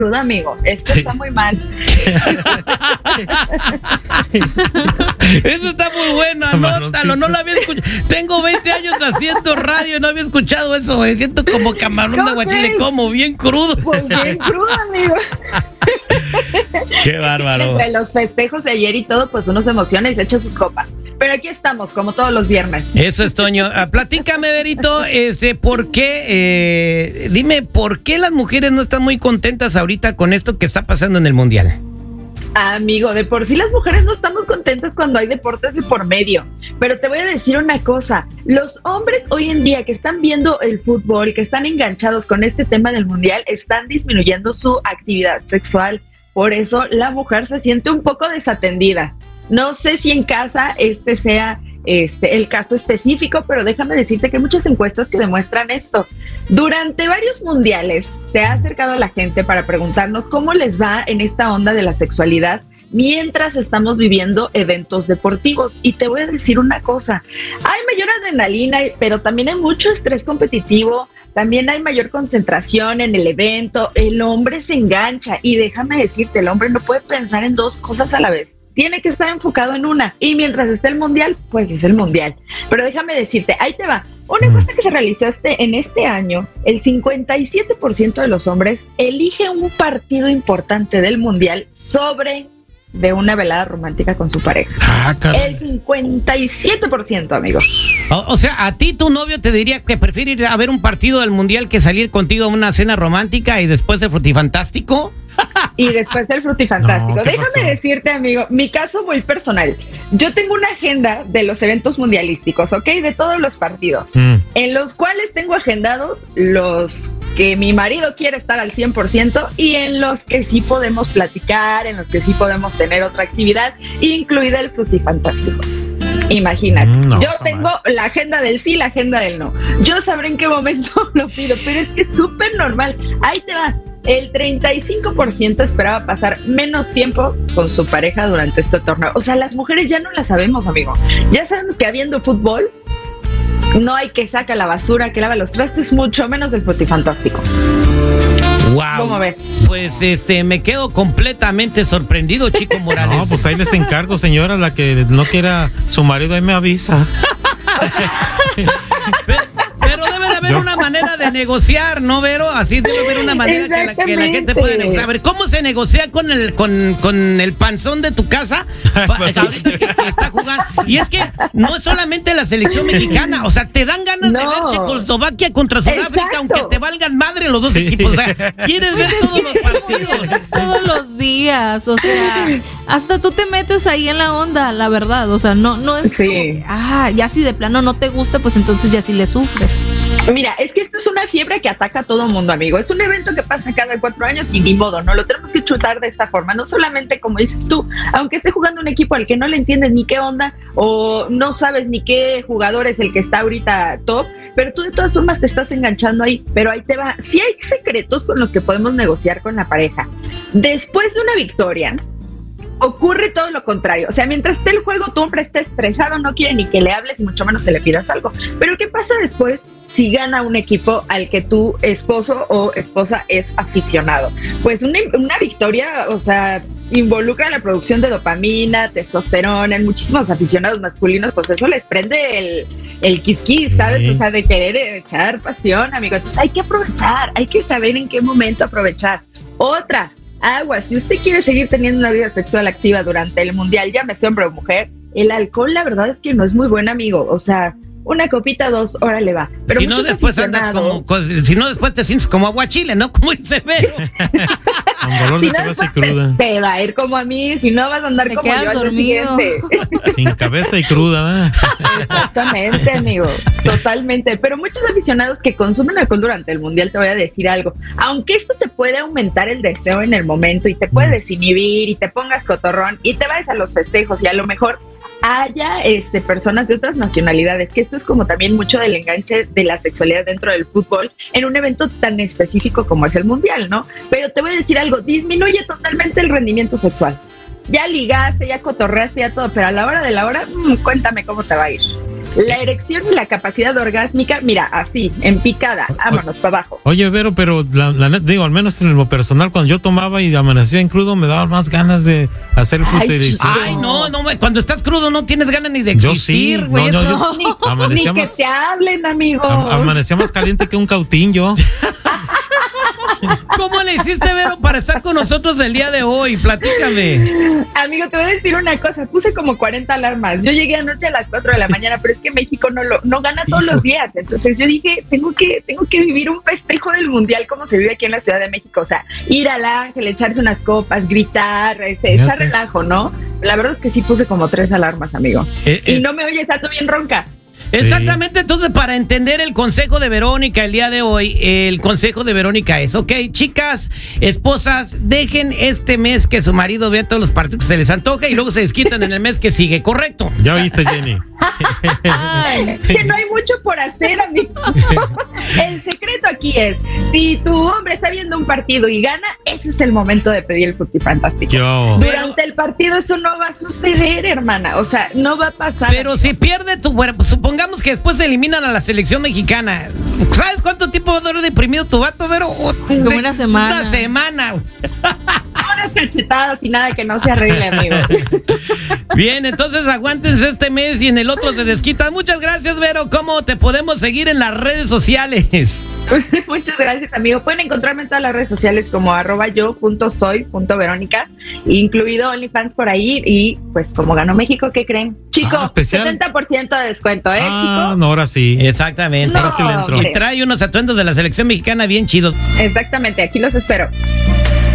cruda, amigo. Esto está muy mal. Eso está muy bueno, anótalo, no lo había escuchado. Tengo 20 años haciendo radio y no había escuchado eso, güey. Siento como camarón de aguachile, como bien crudo. Pues bien crudo, amigo. Qué bárbaro. Entre los festejos de ayer y todo, pues uno se emociona y se echa sus copas. Pero aquí estamos, como todos los viernes. Eso es, Toño. Platícame, Berito, ¿por qué? Dime, ¿por qué las mujeres no están muy contentas ahorita con esto que está pasando en el Mundial? Amigo, de por sí las mujeres no estamos contentas cuando hay deportes de por medio. Pero te voy a decir una cosa, los hombres hoy en día que están viendo el fútbol, que están enganchados con este tema del Mundial, están disminuyendo su actividad sexual. Por eso la mujer se siente un poco desatendida. No sé si en casa sea el caso específico, pero déjame decirte que hay muchas encuestas que demuestran esto. Durante varios mundiales se ha acercado a la gente para preguntarnos cómo les va en esta onda de la sexualidad mientras estamos viviendo eventos deportivos. Y te voy a decir una cosa, hay mayor adrenalina, pero también hay mucho estrés competitivo, también hay mayor concentración en el evento, el hombre se engancha y déjame decirte, el hombre no puede pensar en dos cosas a la vez. Tiene que estar enfocado en una. Y mientras esté el mundial, pues es el mundial. Pero déjame decirte, ahí te va. Una encuesta que se realizó en este año, el 57% de los hombres elige un partido importante del mundial sobre de una velada romántica con su pareja. El 57%, amigos. O sea, a ti tu novio te diría que prefiere ir a ver un partido del mundial que salir contigo a una cena romántica y después el frutifantástico. Y después el frutifantástico. No, déjame decirte, amigo, mi caso muy personal. Yo tengo una agenda de los eventos mundialísticos, ¿ok? De todos los partidos, en los cuales tengo agendados los que mi marido quiere estar al 100% y en los que sí podemos platicar, en los que sí podemos tener otra actividad, incluida el frutifantástico. Imagínate, yo tengo la agenda del sí, la agenda del no. Yo sabré en qué momento lo pido, pero es que es súper normal. Ahí te va. El 35% esperaba pasar menos tiempo con su pareja durante este torneo. O sea, las mujeres ya no la sabemos, amigo. Ya sabemos que habiendo fútbol, no hay que sacar la basura, que lava los trastes, mucho menos el frutifantástico. Wow. ¿Cómo ves? Pues me quedo completamente sorprendido, Chico Morales. No, pues ahí les encargo, señora, la que no quiera su marido, ahí me avisa. Pero debe de haber una manera de negociar, ¿no, Vero? Así debe haber una manera que la gente pueda negociar. A ver, ¿cómo se negocia con el panzón de tu casa? Pues ahorita que está jugando. Y es que no es solamente la selección mexicana, o sea, te dan ganas de ver Checoslovaquia contra Sudáfrica, aunque te valgan madre los dos equipos. O sea, quieres ver todos los partidos. Todos los días, o sea, hasta tú te metes ahí en la onda, la verdad. O sea, no es como que, ya si de plano no te gusta, pues entonces ya sí le sufres. Mira, es que esto es una fiebre que ataca a todo mundo, amigo. Es un evento que pasa cada 4 años y ni modo, no lo tenemos que chutar de esta forma. No solamente, como dices tú, aunque esté jugando un equipo al que no le entiendes ni qué onda o no sabes ni qué jugador es el que está ahorita top, pero tú de todas formas te estás enganchando ahí. Pero ahí te va. Sí hay secretos con los que podemos negociar con la pareja. Después de una victoria, ocurre todo lo contrario. O sea, mientras esté el juego, tu hombre está estresado, no quiere ni que le hables y mucho menos que le pidas algo. Pero ¿qué pasa después si gana un equipo al que tu esposo o esposa es aficionado? Pues una victoria, o sea, involucra la producción de dopamina, testosterona en muchísimos aficionados masculinos, pues eso les prende el quisquís, ¿sabes? O sea, de querer echar pasión, amigo. Entonces hay que aprovechar, hay que saber en qué momento aprovechar. Otra, agua, si usted quiere seguir teniendo una vida sexual activa durante el mundial, llámese hombre o mujer, el alcohol la verdad es que no es muy buen amigo, o sea, una copita, 2, órale va. Pero si no, después andas si no, después te sientes como aguachile, ¿no? Como dice Vero. Con dolor de cabeza y cruda. Te va a ir como a mí, si no vas a andar como yo al dormido. Sin cabeza y cruda, ¿eh? Exactamente, amigo, totalmente. Pero muchos aficionados que consumen alcohol durante el mundial, te voy a decir algo. Aunque esto te puede aumentar el deseo en el momento y te puede desinhibir y te pongas cotorrón y te vayas a los festejos y a lo mejor haya personas de otras nacionalidades, que esto es como también mucho del enganche de la sexualidad dentro del fútbol en un evento tan específico como es el mundial, ¿no? Pero te voy a decir algo, disminuye totalmente el rendimiento sexual. Ya ligaste, ya cotorreaste, ya todo, pero a la hora de la hora, cuéntame cómo te va a ir. La erección y la capacidad orgásmica, mira, así, en picada, vámonos para abajo. Oye, Vero, pero digo, al menos en lo personal, cuando yo tomaba y amanecía en crudo, me daban más ganas de hacer fruterísimo. Ay, no, cuando estás crudo no tienes ganas ni de existir, güey. Yo ni que te hablen, amigo. Amanecía más caliente que un cautín yo. ¿Cómo le hiciste, Vero, para estar con nosotros el día de hoy? Platícame. Amigo, te voy a decir una cosa. Puse como 40 alarmas. Yo llegué anoche a las 4 de la mañana, pero es que México no gana todos los días. Entonces yo dije, tengo que vivir un festejo del Mundial como se vive aquí en la Ciudad de México. O sea, ir al Ángel, echarse unas copas, gritar, echar relajo, ¿no? La verdad es que sí puse como 3 alarmas, amigo. Y no me oyes, ando bien ronca. Exactamente, entonces para entender el consejo de Verónica el día de hoy, el consejo de Verónica es, ok, chicas, esposas, dejen este mes que su marido vea todos los partidos que se les antoja y luego se desquitan en el mes que sigue, ¿correcto? Ya oíste, Jenny. Que no hay mucho por hacer, amigo. El secreto aquí es, si tu hombre está viendo un partido y gana, ese es el momento de pedir el frutifantástico. Durante el partido eso no va a suceder, hermana, o sea, no va a pasar. Pero si pierde tu cuerpo, supongamos que después se eliminan a la selección mexicana, ¿sabes cuánto tiempo va a durar deprimido tu vato, Vero? Como una semana. Una semana. Unas cachetadas y nada que no se arregle, amigo. Bien, entonces aguántense este mes y en el otro se desquitan. Muchas gracias, Vero. ¿Cómo te podemos seguir en las redes sociales? Muchas gracias, amigo. Pueden encontrarme en todas las redes sociales como @yo.soy.verónica, incluido OnlyFans por ahí. Y pues como ganó México, ¿qué creen? Chico, 70% de descuento, chico. No, ahora sí. Exactamente. Ahora sí le entro. Y trae unos atuendos de la selección mexicana bien chidos. Exactamente, aquí los espero.